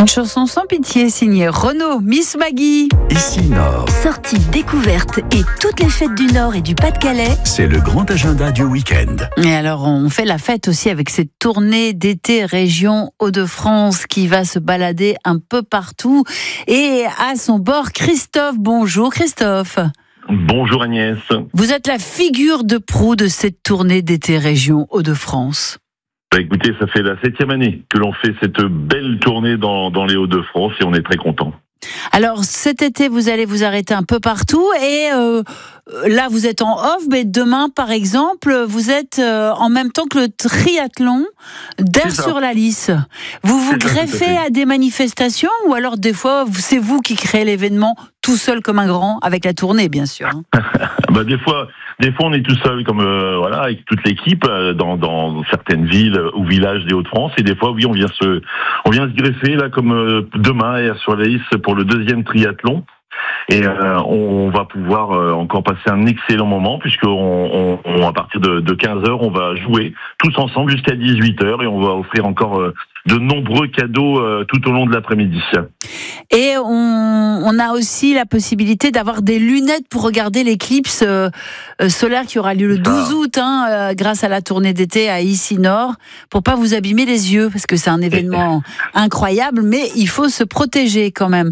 Une chanson sans pitié signée Renaud, Miss Maggie. Ici Nord, Sorties, découvertes et toutes les fêtes du Nord et du Pas-de-Calais. c'est le grand agenda du week-end. Et alors, on fait la fête aussi avec cette tournée d'été région Hauts-de-France qui va se balader un peu partout. Et à son bord, Christophe. Bonjour Christophe. Bonjour Agnès. Vous êtes la figure de proue de cette tournée d'été région Hauts-de-France. Écoutez, ça fait la 7e année que l'on fait cette belle tournée dans les Hauts-de-France et on est très contents. Alors cet été, vous allez vous arrêter un peu partout et là vous êtes en off, mais demain par exemple, vous êtes en même temps que le triathlon d'Air sur la Lys. Vous vous greffez à des manifestations ou alors des fois c'est vous qui créez l'événement tout seul comme un grand avec la tournée bien sûr. Des fois on est tout seul comme avec toute l'équipe dans certaines villes ou villages des Hauts-de-France et des fois oui on vient se greffer là comme demain Air sur la Lys pour le 2e triathlon. Et on va pouvoir encore passer un excellent moment puisque à partir de 15h, on va jouer tous ensemble jusqu'à 18h et on va offrir encore de nombreux cadeaux tout au long de l'après-midi. Et on a aussi la possibilité d'avoir des lunettes pour regarder l'éclipse solaire qui aura lieu le 12 août grâce à la tournée d'été à Ici Nord pour pas vous abîmer les yeux parce que c'est un événement incroyable mais il faut se protéger quand même.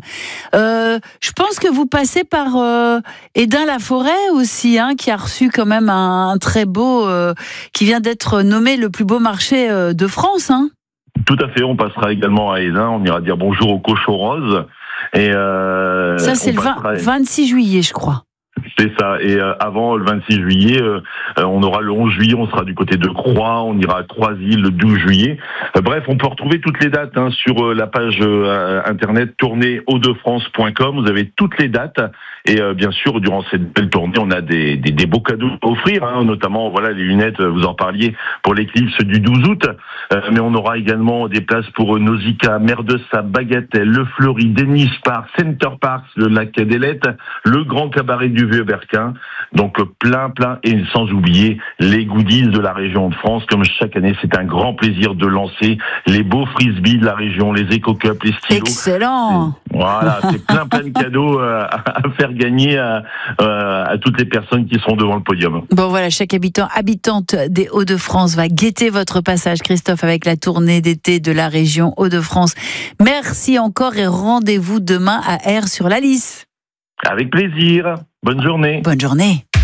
Je pense que vous passez par Hesdin-la-Forêt aussi qui a reçu quand même un très beau qui vient d'être nommé le plus beau marché de France. Tout à fait, on passera également à Hesdin, on ira dire bonjour aux cochons roses. Et ça, c'est le 26 juillet, je crois. C'est ça, et avant le 26 juillet, on aura le 11 juillet, on sera du côté de Croix, on ira à Croisy le 12 juillet. Bref, on peut retrouver toutes les dates sur la page internet tournéehautdefrance.com, vous avez toutes les dates. Et bien sûr, durant cette belle tournée, on a des beaux cadeaux à offrir, notamment les lunettes, vous en parliez, pour l'éclipse du 12 août. Mais on aura également des places pour Nausicaa, Mer de Sable, Bagatelle, Le Fleury, Dennis Park, Center Parks, le lac Cadelette, le grand cabaret du Vieux-Berquin. Donc plein, et sans oublier les goodies de la région de France. Comme chaque année, c'est un grand plaisir de lancer les beaux frisbees de la région, les éco-cups, les stylos. Excellent. Voilà, c'est plein de cadeaux à faire gagner à toutes les personnes qui seront devant le podium. Bon voilà, chaque habitante des Hauts-de-France va guetter votre passage, Christophe, avec la tournée d'été de la région Hauts-de-France. Merci encore et rendez-vous demain à Air sur la Lys. Avec plaisir. Bonne journée. Bonne journée.